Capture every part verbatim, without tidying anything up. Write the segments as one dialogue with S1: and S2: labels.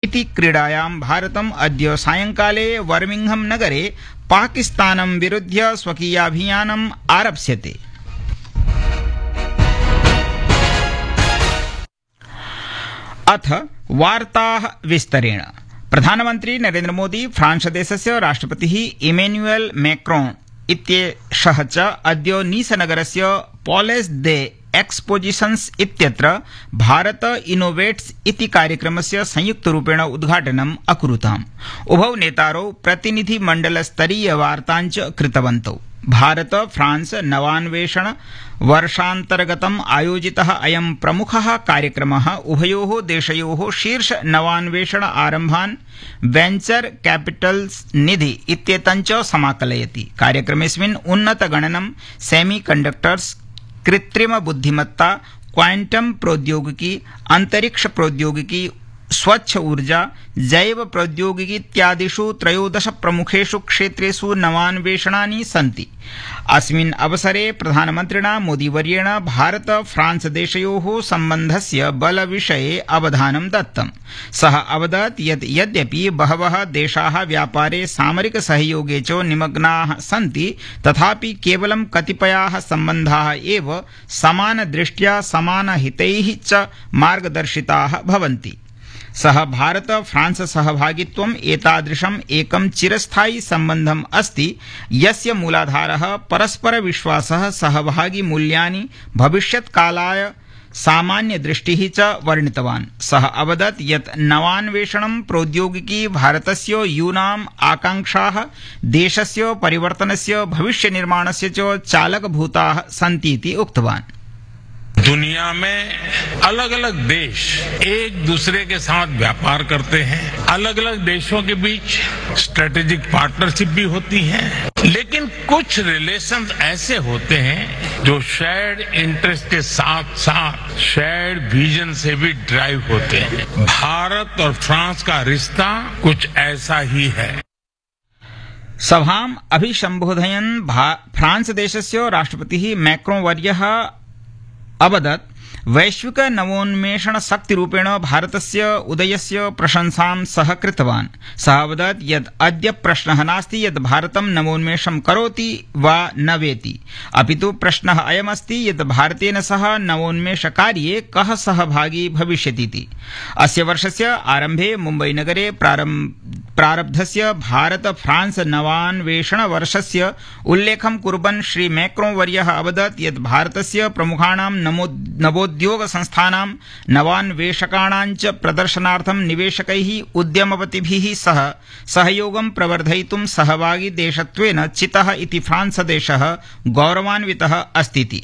S1: इति क्रीडायां भारतम् अद्य सायंकाले बर्मिंघम नगरे पाकिस्तानं विरुध्य स्वकीयाभियानम् आरप्स्यते। अथ वार्ताः विस्तरेण। प्रधानमन्त्री नरेन्द्र मोदी फ्रांस देशस्य राष्ट्रपतिः इमेन्युएल मैक्रोन इत्येषः च अद्य नीस नगरस्य पॉलेस दे एक्सपोजिशन्स इत्यत्र भारत इनोवेट्स इति कार्यक्रमस्य संयुक्तरूपेण उद्घाटनम् अकुरुताम्। उभौ नेतारौ प्रतिनिधिमण्डलस्तरीय वार्ताञ्च कृतवन्तौ। भारत फ्रांस नवान्वेषण वर्षान्तर्गतम् आयोजितः अयं प्रमुखः कार्यक्रमः उभयोः देशयोः शीर्ष नवान्वेषण आरम्भान् वेञ्चर कैपिटल्स निधि इत्येतञ्च समाकलयति। कार्यक्रमेऽस्मिन् उन्नतगणनं सेमीकण्डक्टर्स् कृत्रिम बुद्धिमत्ता क्वांटम प्रौद्योगिकी अंतरिक्ष प्रौद्योगिकी स्वच्छ ऊर्जा जैव प्रौद्योगिकी इत्यादिषु त्रयोदश प्रमुखेषु क्षेत्रेषु नवान्वेषणानि सन्ति। अस्मिन् अवसरे प्रधानमन्त्रिणा मोदीवर्येण भारत फ्रांस देशयोः सम्बन्धस्य बलविषये अवधानं दत्तम्। सः अवदत् यत् यद्यपि बहवः देशाः व्यापारे सामरिक सहयोगे च निमग्नाः सन्ति तथापि केवलं कतिपयाः सम्बन्धाः एव समानदृष्ट्या समानहितैः च मार्गदर्शिताः भवन्ति। सः भारत फ्रांस सहभागित्वम् एतादृशम् एकं चिरस्थायि सम्बन्धम् अस्ति यस्य मूलाधारः परस्पर विश्वासः सहभागी मूल्यानि भविष्यत्कालाय सामान्य दृष्टिः च वर्णितवान्। सः अवदत् यत् नवान्वेषणं प्रौद्योगिकी भारतस्य यूनाम् आकांक्षाः देशस्य परिवर्तनस्य भविष्यनिर्माणस्य च चालकभूताः सन्तीति उक्तवान्।
S2: दुनिया में अलग अलग देश एक दूसरे के साथ व्यापार करते हैं, अलग अलग देशों के बीच स्ट्रेटेजिक पार्टनरशिप भी होती है, लेकिन कुछ रिलेशंस ऐसे होते हैं जो शेयर्ड इंटरेस्ट के साथ साथ शेयर्ड विजन से भी ड्राइव होते हैं। भारत और फ्रांस का रिश्ता कुछ ऐसा ही है।
S1: सभाम् अभिसम्बोधयन् फ्रांस देशस्य राष्ट्रपतिः मैक्रोन वर्यः अवदत् वैश्विक नवोन्मेषण शक्तिरूपेण भारतस्य उदयस्य प्रशंसां सः कृतवान्। सः अवदत् यत् अद्य प्रश्नः नास्ति यत् भारतं नवोन्मेषं करोति वा न वेति, अपितु प्रश्नः अयमस्ति यत् भारतेन सह नवोन्मेषकार्ये कः सहभागी भविष्यतीति। अस्य वर्षस्य आरम्भे मुम्बई नगरे प्रारब्धस्य भारत फ्रांस नवान्वेषण वर्षस्य उल्लेखं कुर्वन् श्री मैक्रोन वर्यः अवदत् यत् भारतस्य प्रमुखाणां नवोद्योग संस्थानां नवान्वेषकाणां च प्रदर्शनार्थं निवेशकैः उद्यमपतिभिः सह सहयोगं प्रवर्धयितुं सहभागी देशत्वेन चितः इति फ्रांस देशः गौरवान्वितः अस्तीति।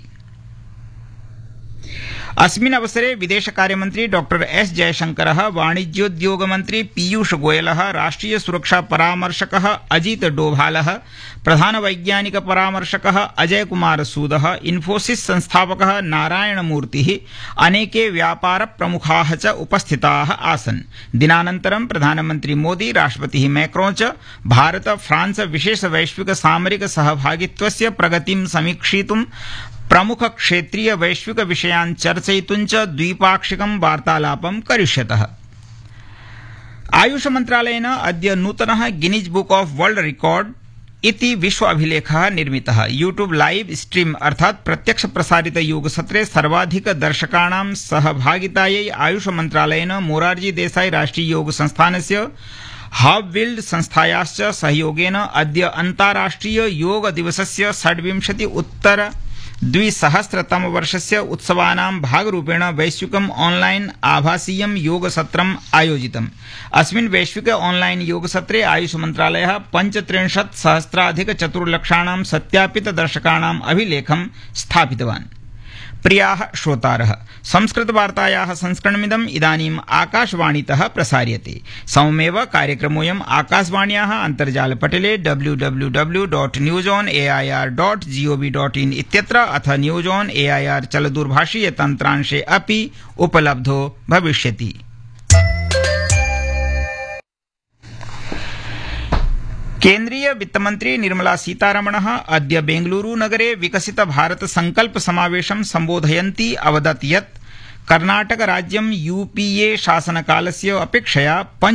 S1: अस्मिन् अवसरे विदेशकार्यमन्त्री डॉक्टर एस जयशंकरः, वाणिज्योद्योगमन्त्री पीयूष गोयलः, राष्ट्रिय सुरक्षा परामर्शकः अजित डोभालः, प्रधान वैज्ञानिक परामर्शकः अजय कुमार सूदः, इन्फोसिस संस्थापकः नारायणमूर्तिः, अनेके व्यापार प्रमुखाः च उपस्थिताः आसन्। दिनानन्तरं प्रधानमन्त्री मोदी, राष्ट्रपतिः मैक्रोन च भारत फ्रांस विशेष वैश्विक सामरिक सहभागित्वस्य प्रगतिं समीक्षितुं प्रमुख क्षेत्रीय वैश्विक विषयान् चर्चयितुं च द्विपाक्षिकं वार्तालापं करिष्यतः। आयुष मन्त्रालयेन अद्य नूतनः Guinness book of world record इति विश्व अभिलेखः निर्मितः। यूट्यूब लाइव स्ट्रीम अर्थात् प्रत्यक्ष प्रसारित योगसत्रे सर्वाधिक दर्शकाणां सहभागितायै आयुष मन्त्रालयेन मोरारजी देसाई राष्ट्रिय योग संस्थानस्य हावविल्ड संस्थायाश्च सहयोगेन अद्य अन्ताराष्ट्रिय योग दिवसस्य षड्विंशति उत्तर द्विसहस्रतम वर्षस्य उत्सवानां भागरूपेण वैश्विकम् ऑनलाइन आभासीयं योगसत्रम् आयोजितम्। अस्मिन् वैश्विक ऑनलाइन योगसत्रे आयुष मन्त्रालयः पञ्चत्रिंशत् सहस्राधिक चतुर्लक्षाणां सत्यापित दर्शकाणाम् अभिलेखं स्थापितवान्। प्रियाः श्रोतारः, संस्कृतवार्तायाः संस्करणमिदम् इदानीम् आकाशवाणीतः प्रसार्यते। सममेव कार्यक्रमोऽयम् आकाशवाण्याः अन्तर्जालपटले W W W dot news on A I R dot gov dot in इत्यत्र अथ news on A I R चलदूरभाषीय तन्त्रांशे अपि उपलब्धो भविष्यति। केन्द्रीय वित्तमन्त्री निर्मला सीतारमणः अद्य बेंगलुरू नगरे विकसित भारत संकल्प समावेशं सम्बोधयन्ती अवदत् यत् कर्णाटक राज्यं यूपीए शासनकालस्य अपेक्षया